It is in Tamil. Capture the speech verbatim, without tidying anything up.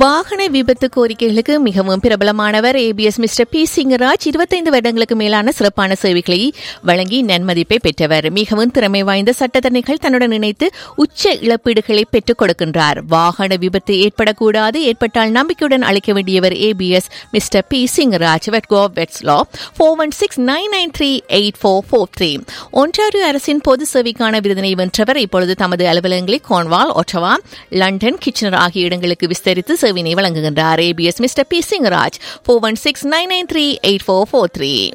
வாகன விபத்து கோரிக்கைகளுக்கு மிகவும் பிரபலமானவர் ஏபிஎஸ் மிஸ்டர் பி சிங்கராஜ். இருபத்தைந்து வருடங்களுக்கு மேலான சிறப்பான சேவைகளை வழங்கி நன்மதிப்பை பெற்றவர். மிகவும் திறமை வாய்ந்த சட்டத்தரணிகள் தன்னுடன் இணைத்து உச்ச இழப்பீடுகளை பெற்றுக் கொடுக்கின்றார். வாகன விபத்து ஏற்படக்கூடாது, ஏற்பட்டால் நம்பிக்கையுடன் அழைக்க வேண்டியவர் ABS mister B Singaraj. வெட்கோ வெட்ஸ்லா four one six nine nine three eight four four three. Ontario அரசின் பொது சேவைக்கான விருதினை வென்றவர். இப்பொழுது தமது அலுவலகங்களை கார்ன்வால், ஒட்டவா, லண்டன், கிச்சனர் ஆகிய இடங்களுக்கு விஸ்தரித்து சேவையினை வழங்குகின்றார். ABS mister B Singaraj four one six nine nine three eight four four three.